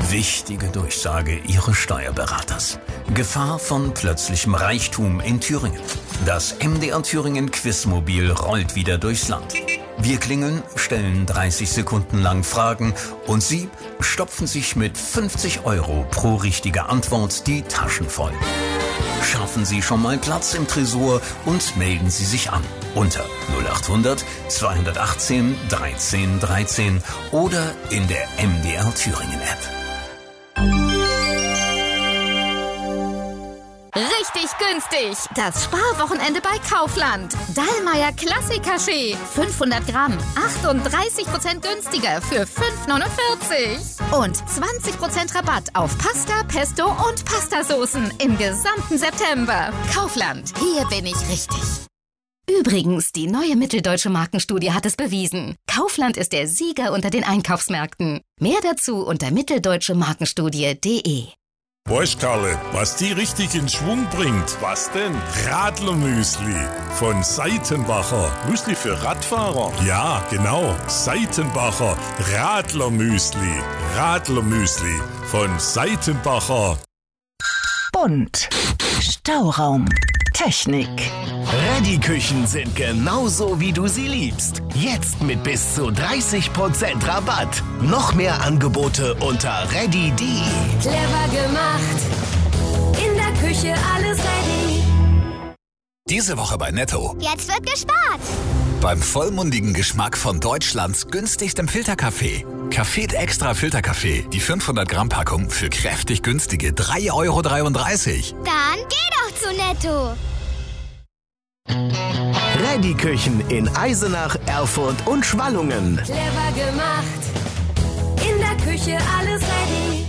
Wichtige Durchsage Ihres Steuerberaters. Gefahr von plötzlichem Reichtum in Thüringen. Das MDR Thüringen Quizmobil rollt wieder durchs Land. Wir klingeln, stellen 30 Sekunden lang Fragen und Sie stopfen sich mit 50 € pro richtige Antwort die Taschen voll. Schaffen Sie schon mal Platz im Tresor und melden Sie sich an unter 0800 218 13 13 oder in der MDR Thüringen App. Richtig günstig. Das Sparwochenende bei Kaufland. Dallmayr Klassik-Kaffee. 500 Gramm. 38% günstiger für 5,49. Und 20% Rabatt auf Pasta, Pesto und Pastasoßen im gesamten September. Kaufland. Hier bin ich richtig. Übrigens, die neue Mitteldeutsche Markenstudie hat es bewiesen. Kaufland ist der Sieger unter den Einkaufsmärkten. Mehr dazu unter mitteldeutschemarkenstudie.de. Weißt, Karle, was die richtig in Schwung bringt? Was denn? Radlermüsli von Seitenbacher. Müsli für Radfahrer? Ja, genau. Seitenbacher Radlermüsli. Radlermüsli von Seitenbacher. Bunt. Stauraum. Technik. Ready-Küchen sind genauso, wie du sie liebst. Jetzt mit bis zu 30% Rabatt. Noch mehr Angebote unter ready.de. Clever gemacht. In der Küche alles ready. Diese Woche bei Netto. Jetzt wird gespart. Beim vollmundigen Geschmack von Deutschlands günstigstem Filterkaffee. Café Extra Filterkaffee. Die 500 Gramm Packung für kräftig günstige 3,33 €. Dann geh doch zu Netto. Ready-Küchen in Eisenach, Erfurt und Schwallungen. Clever gemacht. In der Küche alles ready.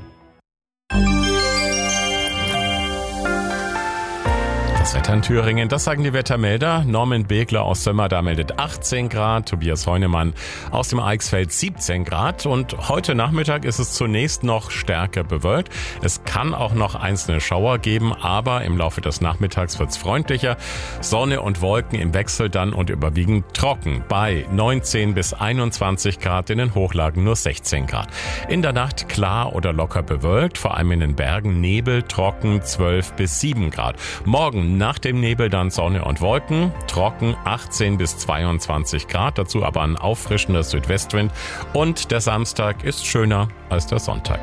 Das Wetter in Thüringen, das sagen die Wettermelder. Norman Begler aus Sömmerda meldet 18 Grad, Tobias Heunemann aus dem Eichsfeld 17 Grad. Und heute Nachmittag ist es zunächst noch stärker bewölkt. Es kann auch noch einzelne Schauer geben, aber im Laufe des Nachmittags wird es freundlicher. Sonne und Wolken im Wechsel dann und überwiegend trocken bei 19 bis 21 Grad, in den Hochlagen nur 16 Grad. In der Nacht klar oder locker bewölkt, vor allem in den Bergen Nebel, trocken 12 bis 7 Grad. Morgen nach dem Nebel dann Sonne und Wolken, trocken 18 bis 22 Grad, dazu aber ein auffrischender Südwestwind und der Samstag ist schöner als der Sonntag.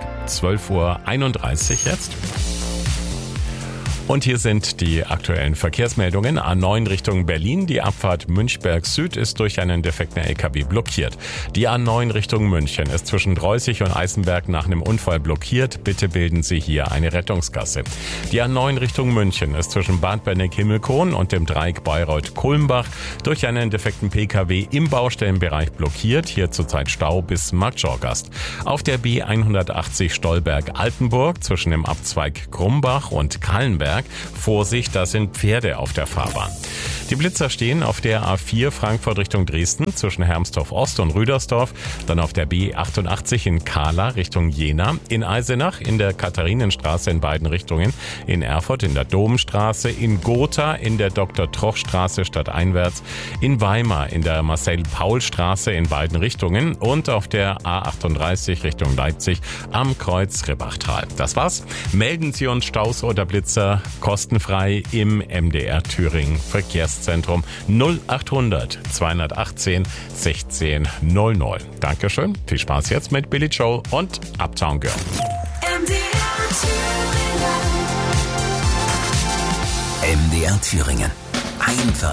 12:31 Uhr jetzt. Und hier sind die aktuellen Verkehrsmeldungen. A9 Richtung Berlin. Die Abfahrt Münchberg Süd ist durch einen defekten LKW blockiert. Die A9 Richtung München ist zwischen Dreußig und Eisenberg nach einem Unfall blockiert. Bitte bilden Sie hier eine Rettungsgasse. Die A9 Richtung München ist zwischen Bad Berneck-Himmelkon und dem Dreieck Bayreuth-Kulmbach durch einen defekten PKW im Baustellenbereich blockiert. Hier zurzeit Stau bis Marktschorgast. Auf der B180 Stolberg-Altenburg zwischen dem Abzweig Grumbach und Kallenberg. Vorsicht, da sind Pferde auf der Fahrbahn. Die Blitzer stehen auf der A4 Frankfurt Richtung Dresden zwischen Hermsdorf Ost und Rüdersdorf, dann auf der B88 in Kahla Richtung Jena, in Eisenach in der Katharinenstraße in beiden Richtungen, in Erfurt in der Domstraße, in Gotha in der Dr.-Troch-Straße stadteinwärts, in Weimar in der Marcel-Paul-Straße in beiden Richtungen und auf der A38 Richtung Leipzig am Kreuz Ribbachtal. Das war's. Melden Sie uns Staus oder Blitzer kostenfrei im MDR Thüringen Verkehrszentrum 0800 218 16 00. Dankeschön. Viel Spaß jetzt mit Billy Joel und Uptown Girl. MDR Thüringen. Einfach